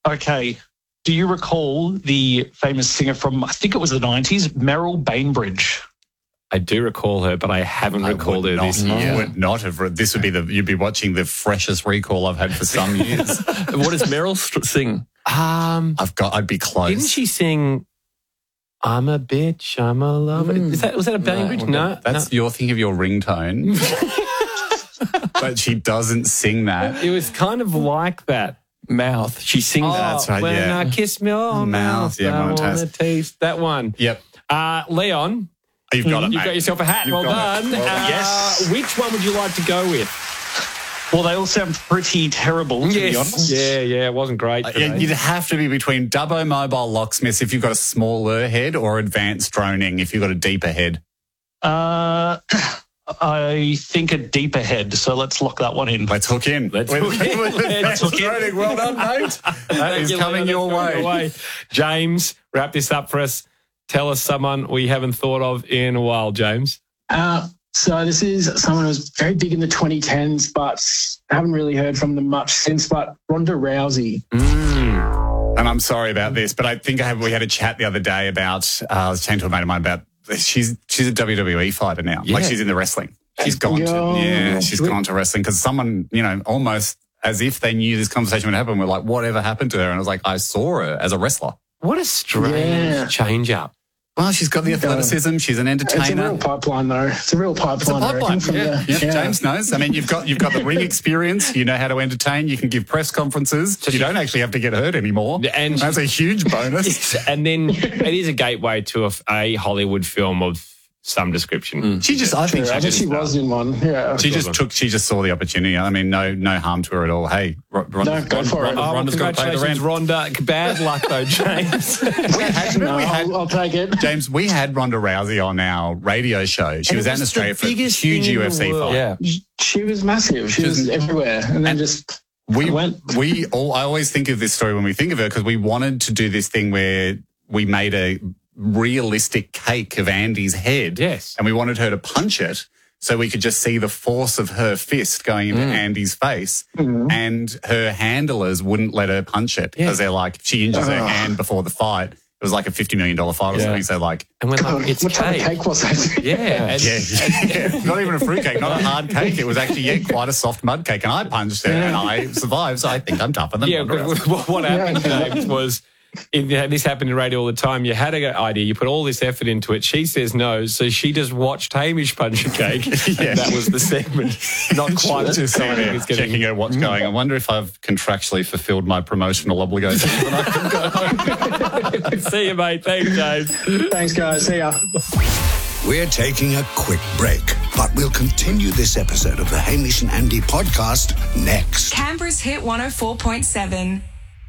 Okay. Do you recall the famous singer from, I think it was the 90s, Meryl Bainbridge? I do recall her, but I haven't recalled her this year. I would not have. This would be you'd be watching the freshest recall I've had for some years. What does Meryl sing? I'd be close. Didn't she sing I'm a bitch, I'm a lover? Was that a Bainbridge? No. You're thinking of your ringtone. But she doesn't sing that. It was kind of like that. Mouth. She sings that. That's right, When I kiss me on mouth, yeah, I want Montaz. to taste that one. Yep. Leon, You've got it, you've mate. got yourself a hat. Well done. Yes. Which one would you like to go with? Well, they all sound pretty terrible, to be honest. Yeah, it wasn't great. You'd have to be between Dubbo Mobile Locksmiths if you've got a smaller head or Advanced Droning if you've got a deeper head. I think a deeper head, so let's lock that one in. Let's hook in. Let's hook in. Let's hook in. Well done, mate. That is coming your way. James, wrap this up for us. Tell us someone we haven't thought of in a while, James. So this is someone who was very big in the 2010s, but I haven't really heard from them much since, but Ronda Rousey. And I'm sorry about this, but I think we had a chat the other day about, I was chatting to a mate of mine about, she's a WWE fighter now. Yeah. Like she's in the wrestling. She's gone to wrestling because someone, almost as if they knew this conversation would happen, were like, whatever happened to her? And I was like, I saw her as a wrestler. What a strange change-up. Well, she's got the athleticism. She's an entertainer. It's a real pipeline, though. It's a real pipeline. It's a pipeline. Yeah. James knows. I mean, you've got the ring experience. You know how to entertain. You can give press conferences. You don't actually have to get hurt anymore. And that's a huge bonus. And then it is a gateway to a Hollywood film of some description. I think she was in one. Yeah. She just saw the opportunity. I mean, no harm to her at all. Hey, Ronda's got to pay the rent. Rhonda. Bad luck though, James. I'll take it. James, we had Ronda Rousey on our radio show. She was out in Australia for a huge UFC fight. Yeah. She was massive. She was everywhere. And then I always think of this story when we think of her because we wanted to do this thing where we made a realistic cake of Andy's head. Yes. And we wanted her to punch it so we could just see the force of her fist going into Andy's face. And her handlers wouldn't let her punch it because they're like, if she injures her hand before the fight, it was like a $50 million fight or something. So like, and when it's what type of cake was that? Yeah. Not even a fruit cake, not a hard cake. It was actually quite a soft mud cake. And I punched her and I survived. So I think I'm tougher than Ronda Rousey. What happened, James, was this happened in radio all the time. You had an idea, you put all this effort into it. She says no, so she just watched Hamish punch a cake. And that was the segment. Not quite just checking out what's going. I wonder if I've contractually fulfilled my promotional obligations when I can go. See you, mate. Thanks, James. Thanks, guys. See ya. We're taking a quick break, but we'll continue this episode of the Hamish and Andy podcast next. Canberra's Hit 104.7.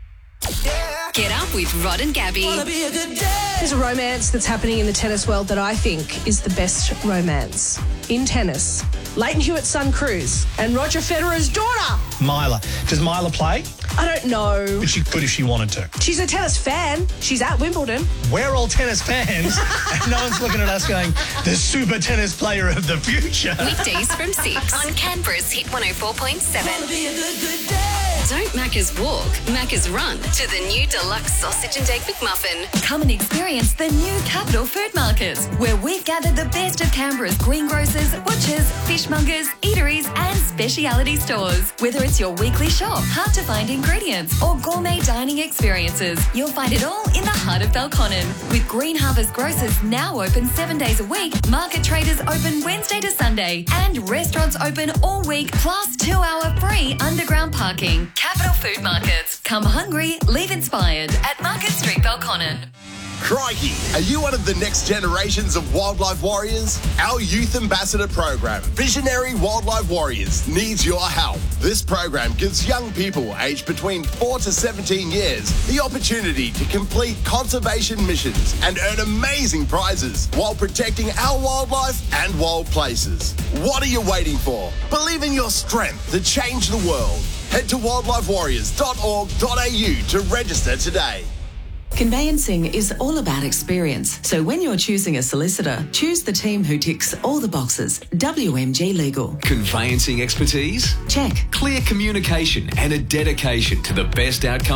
Get up with Rod and Gabby. There's a romance that's happening in the tennis world that I think is the best romance in tennis. Leighton Hewitt's son, Cruz, and Roger Federer's daughter, Myla. Does Myla play? I don't know. But she could if she wanted to. She's a tennis fan. She's at Wimbledon. We're all tennis fans, and no one's looking at us going, the super tennis player of the future. Weekdays from 6 on Canberra's Hit 104.7. Don't Macca's walk, Macca's run to the new deluxe sausage and egg McMuffin. Come and experience the new Capital Food Market, where we've gathered the best of Canberra's greengrocers, butchers, fishmongers, eateries and speciality stores. Whether it's your weekly shop, hard-to-find ingredients or gourmet dining experiences, you'll find it all in the heart of Belconnen. With Green Harvest Grocers now open 7 days a week, market traders open Wednesday to Sunday, and restaurants open all week, plus 2-hour free underground parking. Capital Food Markets. Come hungry, leave inspired at Market Street, Belconnen. Crikey, are you one of the next generations of wildlife warriors? Our youth ambassador program, Visionary Wildlife Warriors, needs your help. This program gives young people aged between 4 to 17 years the opportunity to complete conservation missions and earn amazing prizes while protecting our wildlife and wild places. What are you waiting for? Believe in your strength to change the world. Head to wildlifewarriors.org.au to register today. Conveyancing is all about experience. So when you're choosing a solicitor, choose the team who ticks all the boxes. WMG Legal. Conveyancing expertise? Check. Clear communication and a dedication to the best outcome